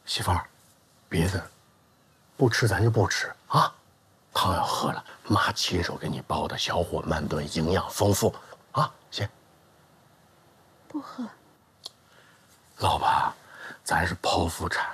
媳妇儿，别的不吃咱就不吃啊。汤要喝了，妈亲手给你煲的，小火慢炖，营养丰富啊。行。 不喝。 老婆，咱是剖腹产，